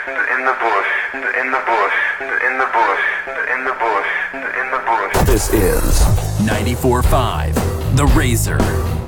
in the bush, in the bush, in the bush, in the bush, in the bush. This is 94.5 The Razor.